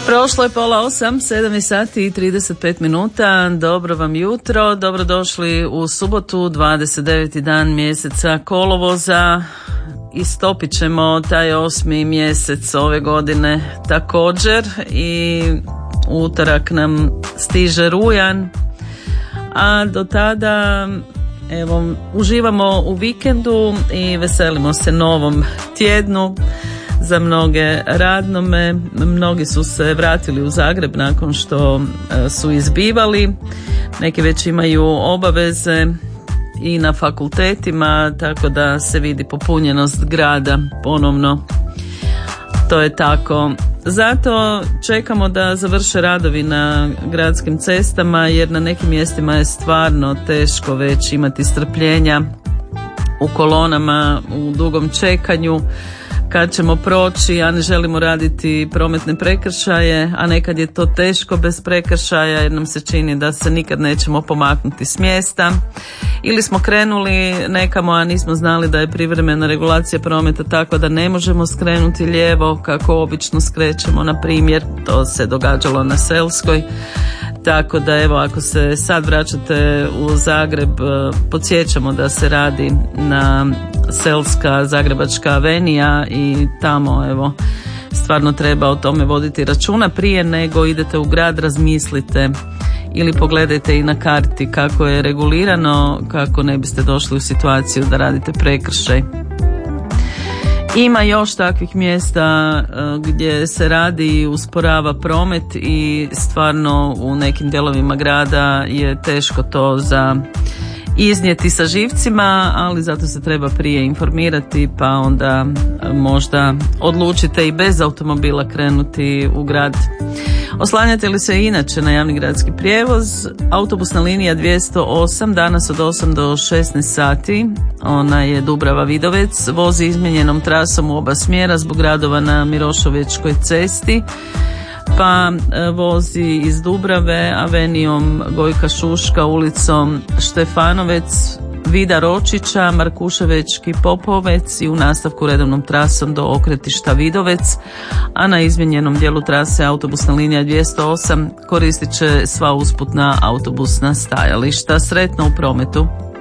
Prošlo je 7:30 7 sati i 35 minuta. Dobro vam jutro, dobrodošli u subotu, 29. dan mjeseca kolovoza. Istopit ćemo taj 8. mjesec ove godine također i utorak nam stiže rujan, a do tada evo uživamo u vikendu i veselimo se novom tjednu. Za mnoge radnome, mnogi su se vratili u Zagreb nakon što su izbivali, neki već imaju obaveze i na fakultetima, tako da se vidi popunjenost grada ponovno. To je tako. Zato čekamo da završe radovi na gradskim cestama, jer na nekim mjestima je stvarno teško već imati strpljenja u kolonama, u dugom čekanju kad ćemo proći, a ne želimo raditi prometne prekršaje, a nekad je to teško bez prekršaja jer nam se čini da se nikad nećemo pomaknuti s mjesta, ili smo krenuli nekamo, a nismo znali da je privremena regulacija prometa takva da ne možemo skrenuti lijevo kako obično skrećemo, na primjer. To se događalo na Selskoj. Tako da evo, ako se sad vraćate u Zagreb, podsjećamo da se radi na Selska Zagrebačka avenija i tamo evo stvarno treba o tome voditi računa. Prije nego idete u grad, razmislite ili pogledajte i na karti kako je regulirano, kako ne biste došli u situaciju da radite prekršaj. Ima još takvih mjesta gdje se radi i usporava promet i stvarno u nekim dijelovima grada je teško to za iznijeti sa živcima, ali zato se treba prije informirati, pa onda možda odlučite i bez automobila krenuti u grad. Oslanjate li se inače na javni gradski prijevoz? Autobusna linija 208 danas od 8 do 16 sati, ona je Dubrava Vidovec, vozi izmijenjenom trasom u oba smjera zbog radova na Miroševićkoj cesti, pa vozi iz Dubrave avenijom Gojka Šuška, ulicom Štefanovec, Vida Ročića, Markuševečki Popovec i u nastavku redovnom trasom do okretišta Vidovec, a na izmijenjenom dijelu trase autobusna linija 208 koristit će sva usputna autobusna stajališta. Sretno u prometu.